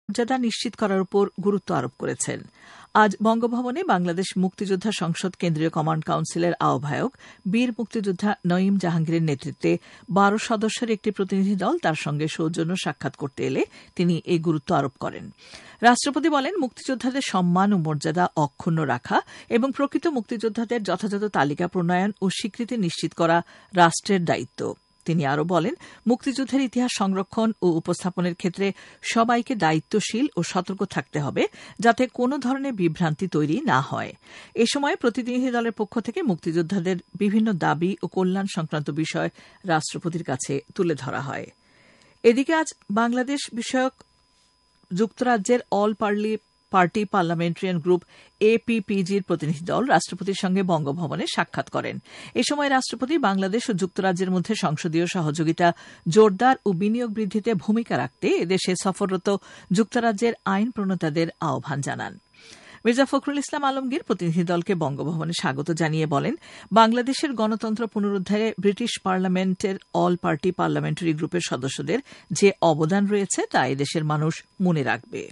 মর্যাদা নিশ্চিত করার উপর গুরুত্ব আরোপ করেছেন। আজ বঙ্গভবনে বাংলাদেশ মুক্তিযোদ্ধা সংসদ কেন্দ্রীয় কমান্ড কাউন্সিলের আহ্বায়ক বীর মুক্তিযোদ্ধা নঈম জাহাঙ্গীরের নেতৃত্বে 12 সদস্যের একটি প্রতিনিধি দল তার সঙ্গে সৌজন্য সাক্ষাৎ করতে এলে তিনি এই গুরুত্ব আরোপ করেন। রাষ্ট্রপতি বলেন, মুক্তিযোদ্ধাদের সম্মান ও মর্যাদা অক্ষুণ্ণ রাখা এবং প্রকৃত মুক্তিযোদ্ধাদের যথাযথ তালিকা প্রণয়ন ও স্বীকৃতি নিশ্চিত করা রাষ্ট্রের দায়িত্ব। তিনি আরও বলেন, মুক্তিযুদ্ধের ইতিহাস সংরক্ষণ ও উপস্থাপনের ক্ষেত্রে সবাইকে দায়িত্বশীল ও সতর্ক থাকতে হবে, যাতে কোনো ধরনের বিভ্রান্তি তৈরি না হয়। এ সময় প্রতিনিধি দলের পক্ষ থেকে মুক্তিযোদ্ধাদের বিভিন্ন দাবি ও কল্যাণ সংক্রান্ত বিষয় রাষ্ট্রপতির কাছে তুলে ধরা হয়। এদিকে আজ বাংলাদেশ বিষয়ক যুক্তরাজ্যের অল পার্টি পার্লামেন্টারিয়ান গ্রুপ APPG'র প্রতিনিধি দল রাষ্ট্রপতির সঙ্গে বঙ্গভবনে সাক্ষাৎ করেন। এ সময় রাষ্ট্রপতি বাংলাদেশ ও যুক্তরাজ্যের মধ্যে সংসদীয় সহযোগিতা জোরদার ও বিনিয়োগ বৃদ্ধিতে ভূমিকা রাখতে এদেশে সফররত যুক্তরাজ্যের আইন প্রণেতাদের আহ্বান জানান। মির্জা ফখরুল ইসলাম আলমগীর প্রতিনিধি দলকে বঙ্গভবনে স্বাগত জানিয়ে বলেন, বাংলাদেশের গণতন্ত্র পুনরুদ্ধারে ব্রিটিশ পার্লামেন্টের অল পার্টি পার্লামেন্টারি গ্রুপের সদস্যদের যে অবদান রয়েছে তা এদেশের মানুষ মনে রাখবে।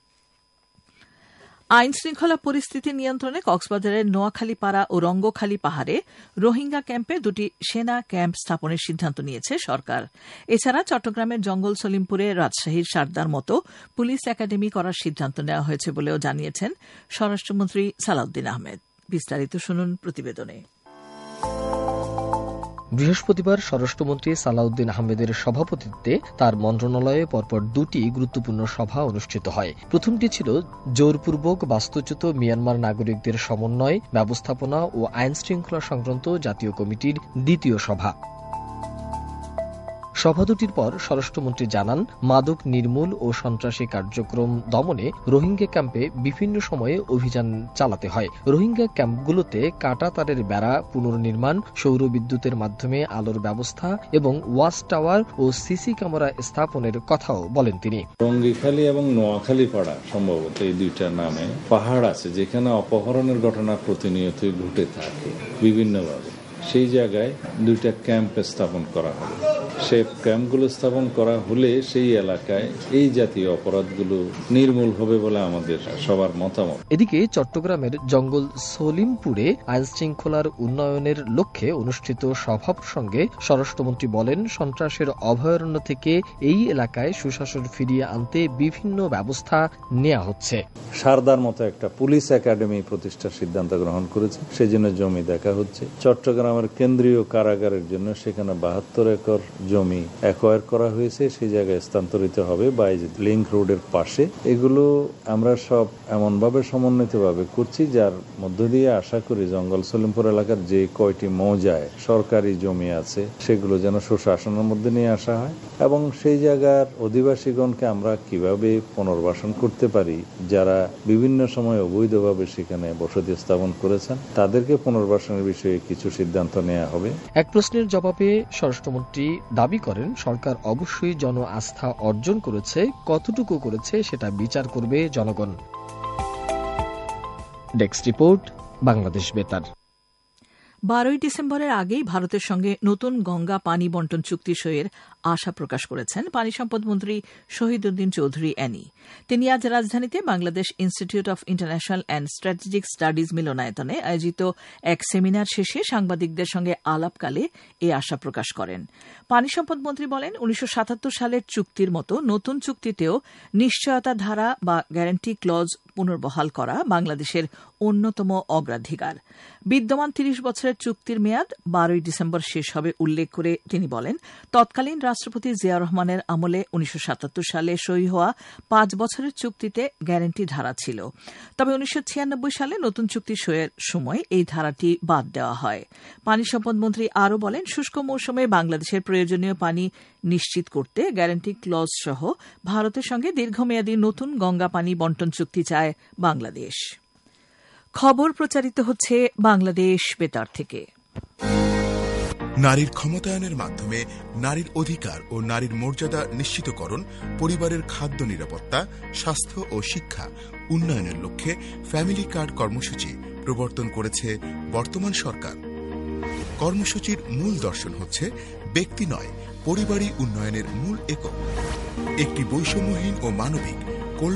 আইন শৃঙ্খলা পরিস্থিতি নিয়ন্ত্রণে কক্সবাজারের নোয়াখালীপাড়া ও রঙ্গখালী পাহাড়ে রোহিঙ্গা ক্যাম্পে 2টি সেনা ক্যাম্প স্থাপনের সিদ্ধান্ত নিয়েছে সরকার। এছাড়া চট্টগ্রামের জঙ্গল সলিমপুরে, রাজশাহীর সারদার মতো পুলিশ একাডেমি করার সিদ্ধান্ত নেওয়া হয়েছে বলেও জানিয়েছেন স্বরাষ্ট্রমন্ত্রী সালাউদ্দিন আহমেদ। বিস্তারিত শুনুন প্রতিবেদনে। বৃহস্পতিবার স্বরাষ্ট্রমন্ত্রী সালাউদ্দিন আহমেদের সভাপতিত্বে তার মন্ত্রণালয়ে পরপর 2টি গুরুত্বপূর্ণ সভা অনুষ্ঠিত হয়। প্রথমটি ছিল জোরপূর্বক বাস্তুচ্যুত মিয়ানমার নাগরিকদের সমন্বয়, ব্যবস্থাপনা ও আইন শৃঙ্খলা সংক্রান্ত জাতীয় কমিটির দ্বিতীয় সভা। সভা দুটির পর স্বরাষ্ট্রমন্ত্রী জানান, মাদক নির্মূল ও সন্ত্রাসী কার্যক্রম দমনে রোহিঙ্গা ক্যাম্পে বিভিন্ন সময়ে অভিযান চালাতে হয়। রোহিঙ্গা ক্যাম্পগুলোতে কাটা তারের বেড়া পুনর্নির্মাণ, সৌর বিদ্যুতের মাধ্যমে আলোর ব্যবস্থা এবং ওয়াচ টাওয়ার ও সিসি ক্যামেরা স্থাপনের কথাও বলেন তিনি। রঙ্গিখালী এবং নোয়াখালী পাড়া সম্ভবত এই দুইটা নামে পাহাড় আছে, যেখানে অপহরণের ঘটনা প্রতিনিয়তই ঘটে থাকে বিভিন্নভাবে। সেই জায়গায় 2টা ক্যাম্প স্থাপন করা হবে। সেই ক্যাম্পগুলো স্থাপন করা হলে সেই এলাকায় এই জাতীয় অপরাধগুলো নির্মূল হবে বলে আমাদের সবার মতামত। এদিকে চট্টগ্রামের জঙ্গল সলিমপুরে আইন শৃঙ্খলার উন্নয়নের লক্ষ্যে অনুষ্ঠিত সভা প্রসঙ্গে স্বরাষ্ট্রমন্ত্রী বলেন, সন্ত্রাসের অভয়ারণ্য থেকে এই এলাকায় সুশাসন ফিরিয়ে আনতে বিভিন্ন ব্যবস্থা নেওয়া হচ্ছে। সারদার মতো একটা পুলিশ একাডেমি প্রতিষ্ঠার সিদ্ধান্ত গ্রহণ করেছে, সেজন্য জমি দেখা হচ্ছে। চট্টগ্রামের কেন্দ্রীয় কারাগারের জন্য সেখানে 72 একর জমি অ্যাকোয়ার করা হয়েছে, সেই জায়গায় স্থানান্তরিত হবে বাইজিদ লিংক রোডের পাশে। এগুলো আমরা সব এমনভাবে সমন্বিতভাবে করছি, যার মধ্য দিয়ে আশা করি জঙ্গল সলিমপুর এলাকার যে কয়টি মৌজায় সরকারি জমি আছে সেগুলো যেন সুশাসনের মধ্যে নিয়ে আসা হয় এবং সেই জায়গার অধিবাসীগণকে আমরা কিভাবে পুনর্বাসন করতে পারি, যারা বিভিন্ন সময় অবৈধভাবে সেখানে বসতি স্থাপন করেছেন, তাদেরকে পুনর্বাসনের বিষয়ে কিছু সিদ্ধান্ত নেওয়া হবে। এক প্রশ্নের জবাবে স্বরাষ্ট্রমন্ত্রী দাবি করেন, সরকার অবশ্যই জন আস্থা অর্জন করেছে, কতটুকু করেছে সেটা বিচার করবে জনগণ। ডেস্ক রিপোর্ট, বাংলাদেশ বেতার। 12 ডিসেম্বরের আগেই ভারতের সঙ্গে নতুন গঙ্গা পানি বন্টন চুক্তি সইয়ের আশা প্রকাশ করেছেন পানি সম্পদ মন্ত্রী শহীদ উদ্দিন চৌধুরী অ্যানি। তিনি আজ রাজধানীতে Bangladesh institute of international and strategic studies মিলনায়তনে আয়োজিত এক সেমিনার শেষে সাংবাদিকদের সঙ্গে আলাপকালে এ আশা প্রকাশ করেন। পানি সম্পদ মন্ত্রী বলেন, 1977 সালের চুক্তির মতো নতুন চুক্তিতেও নিশ্চয়তা ধারা বা গ্যারান্টি ক্লজ পুনর্বহাল করা বাংলাদেশের অন্যতম অগ্রাধিকার। বিদ্যমান 30 বছরের চুক্তির মেয়াদ 12 ডিসেম্বর শেষ হবে উল্লেখ করে তিনি বলেন, তৎকালীন রাষ্ট্রপতি জিয়া রহমানের আমলে 1977 সালে সই হওয়া 5 বছরের চুক্তিতে গ্যারান্টি ধারা ছিল। তবে 1996 সালে নতুন চুক্তি সইয়ের সময় এই ধারাটি বাদ দেওয়া হয়। পানি সম্পদ মন্ত্রী আরও বলেন, শুষ্ক মৌসুমে বাংলাদেশের প্রয়োজনীয় পানি নিশ্চিত করতে গ্যারান্টি ক্লজ সহ ভারতের সঙ্গে দীর্ঘমেয়াদী নতুন গঙ্গা পানি বন্টন চুক্তি চায় বাংলাদেশ। খবর প্রচারিত হচ্ছে বাংলাদেশ বেতার থেকে। নারীর ক্ষমতায়নের মাধ্যমে নারীর অধিকার ও নারীর মর্যাদা নিশ্চিতকরণ, পরিবারের খাদ্য নিরাপত্তা, স্বাস্থ্য ও শিক্ষা উন্নয়নের লক্ষ্যে ফ্যামিলি কার্ড কর্মসূচি প্রবর্তন করেছে বর্তমান সরকার। কর্মসূচির মূল দর্শন হচ্ছে ব্যক্তি নয়, পরিবারই উন্নয়নের মূল একক। একটি বৈষম্যহীন ও মানবিক